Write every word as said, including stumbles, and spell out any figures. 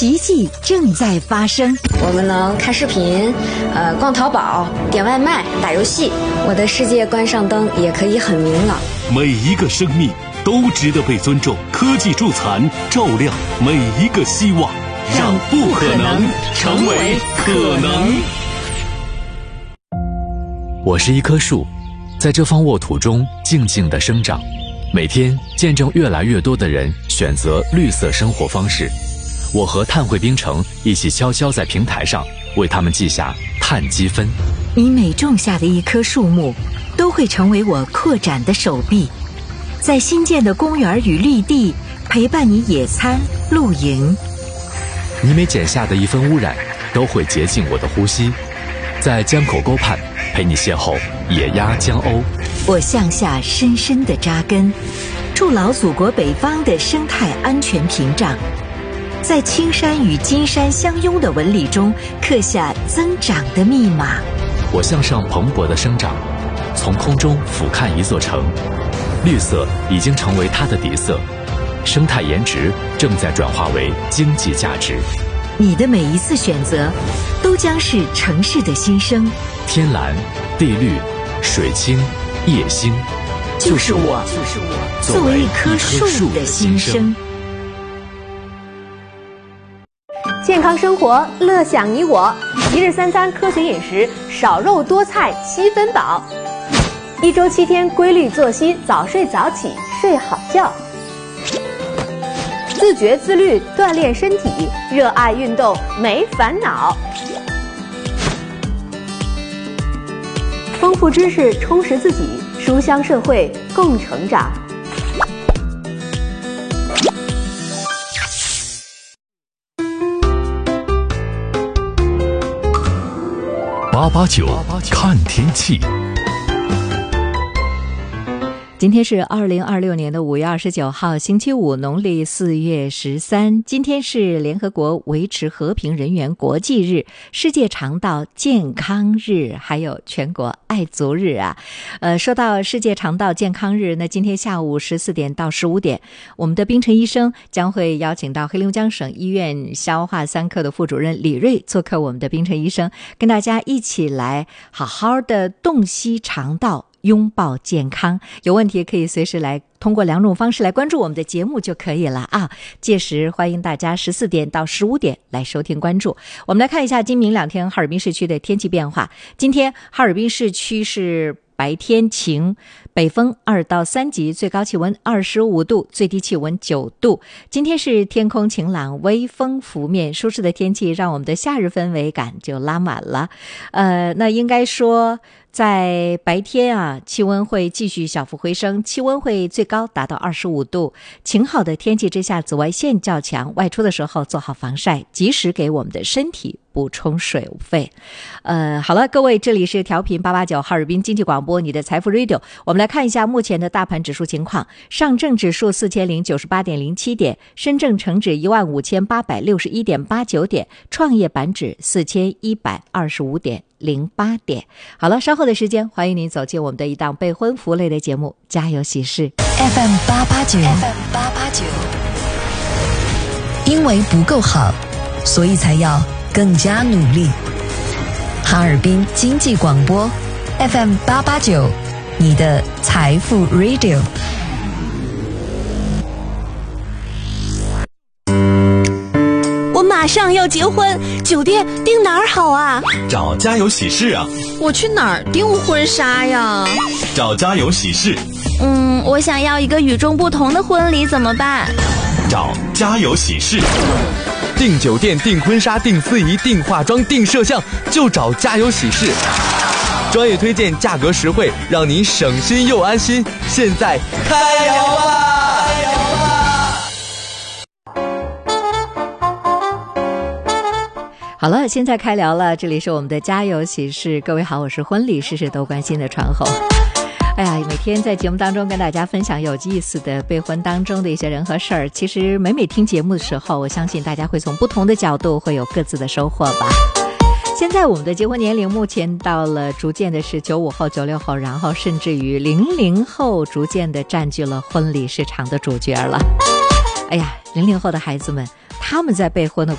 奇迹正在发生。 我们能看视频，呃，逛淘宝，点外卖，打游戏。我的世界关上灯也可以很明朗。 每一个生命都值得被尊重，科技助残，照亮每一个希望，让不可能成为可能。 我是一棵树，在这方沃土中静静地生长，每天见证越来越多的人选择绿色生活方式。我和碳汇冰城一起悄悄在平台上为他们记下碳积分。 你每种下的一棵树木，都会成为我扩展的手臂，在新建的公园与绿地陪伴你野餐露营。 你每减下的一分污染，都会洁净我的呼吸，在江口沟畔陪你邂逅野鸭江鸥。 我向下深深地扎根，筑牢祖国北方的生态安全屏障，在青山与金山相拥的纹理中刻下增长的密码。 我向上蓬勃的生长，从空中俯瞰一座城，绿色已经成为它的底色，生态颜值正在转化为经济价值。 你的每一次选择，都将是城市的新生。 天蓝、地绿、水清、夜星， 就是我，就是我，作为一棵树的新生。 健康生活，乐享你我。一日三餐科学饮食，少肉多菜七分饱。一周七天规律作息，早睡早起，睡好觉。自觉自律，锻炼身体，热爱运动，没烦恼。丰富知识，充实自己，书香社会，共成长。 八八九看天气。 今天是二零二六年的五月二十九号，星期五，农历四月十三。今天是联合国维持和平人员国际日、世界肠道健康日，还有全国爱足日啊。呃，说到世界肠道健康日，那今天下午十四点到十五点，我们的冰城医生将会邀请到黑龙江省医院消化三科的副主任李瑞做客我们的冰城医生，跟大家一起来好好的洞悉肠道，拥抱健康。有问题可以随时来通过两种方式来关注我们的节目就可以了啊！届时欢迎大家十四点到十五点来收听关注。我们来看一下今明两天哈尔滨市区的天气变化。今天哈尔滨市区是白天晴，北风二到三级，最高气温二十五度，最低气温九度。今天是天空晴朗，微风拂面，舒适的天气让我们的夏日氛围感就拉满了。呃，那应该说在白天啊，气温会继续小幅回升，气温会最高达到二十五度。晴好的天气之下，紫外线较强，外出的时候做好防晒，及时给我们的身体补充水分。呃，好了，各位，这里是调频八八九哈尔滨经济广播，你的财富 Radio。我们来看一下目前的大盘指数情况。上证指数四千零九十八点零七点，深证成指一万五千八百六十一点八九点，创业板指四千一百二十五点零八点。好了，稍后的时间，欢迎您走进我们的一档备婚服务类的节目《家有喜事》。 F M 八八九 F M 八八九，因为不够好，所以才要更加努力。哈尔滨经济广播 F M 八八九，你的财富 Radio。 我马上要结婚，酒店订哪儿好啊？ 找家有喜事啊。 我去哪儿订婚纱呀？ 找家有喜事。 嗯，我想要一个与众不同的婚礼，怎么办？ 找家有喜事。 订酒店、订婚纱、订司仪、订化妆、订摄像，就找家有喜事。专业推荐，价格实惠，让您省心又安心。现在开聊吧！开聊吧！ 好了，现在开聊了，这里是我们的家有喜事。各位好，我是婚礼事事都关心的传后。哎呀，每天在节目当中跟大家分享有意思的备婚当中的一些人和事儿。其实每每听节目的时候，我相信大家会从不同的角度会有各自的收获吧。现在我们的结婚年龄目前到了逐渐的是九五后、九六后，然后甚至于零零后逐渐的占据了婚礼市场的主角了。哎呀，零零后的孩子们，他们在备婚的